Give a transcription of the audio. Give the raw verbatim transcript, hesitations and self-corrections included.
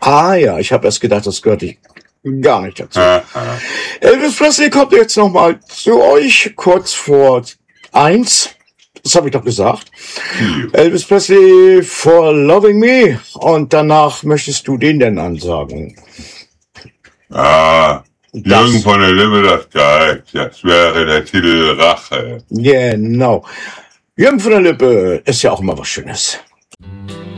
Ah ja, ich habe erst gedacht, das gehört nicht, gar nicht dazu. Ah, ah. Elvis Presley kommt jetzt nochmal zu euch, kurz vor eins. Das habe ich doch gesagt. Hm. Elvis Presley for Loving Me. Und danach möchtest du den denn ansagen? Ah, Jürgen Das, von der Lippe, das Geist. Das wäre der Titel Rache. genau. Jürgen von der Lippe ist ja auch immer was Schönes.